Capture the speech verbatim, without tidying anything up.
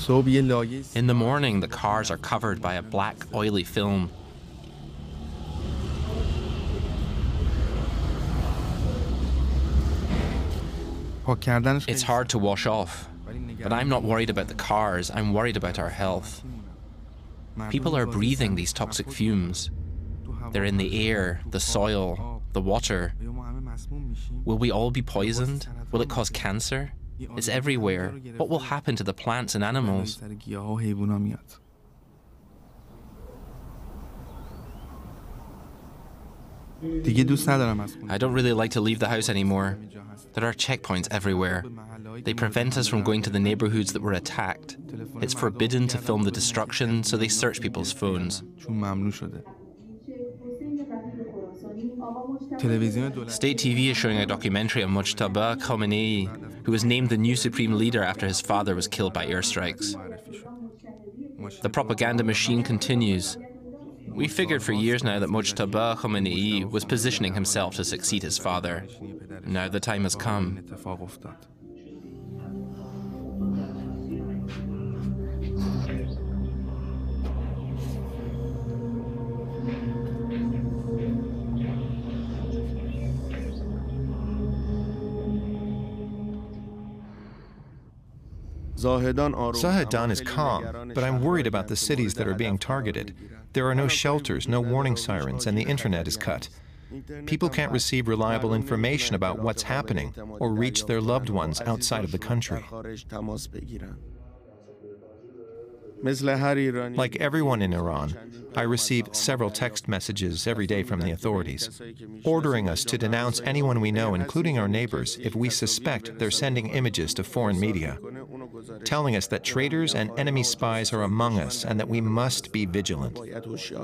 In the morning, the cars are covered by a black, oily film. It's hard to wash off, but I'm not worried about the cars, I'm worried about our health. People are breathing these toxic fumes. They're in the air, the soil, the water. Will we all be poisoned? Will it cause cancer? It's everywhere. What will happen to the plants and animals? I don't really like to leave the house anymore. There are checkpoints everywhere. They prevent us from going to the neighborhoods that were attacked. It's forbidden to film the destruction, so they search people's phones. State T V is showing a documentary on Mojtaba Khomeini, who was named the new supreme leader after his father was killed by airstrikes. The propaganda machine continues. We figured for years now that Mojtaba Khomeini was positioning himself to succeed his father. Now the time has come. Zahedan is calm, but I'm worried about the cities that are being targeted. There are no shelters, no warning sirens, and the internet is cut. People can't receive reliable information about what's happening or reach their loved ones outside of the country. Like everyone in Iran, I receive several text messages every day from the authorities, ordering us to denounce anyone we know, including our neighbors, if we suspect they're sending images to foreign media, telling us that traitors and enemy spies are among us and that we must be vigilant.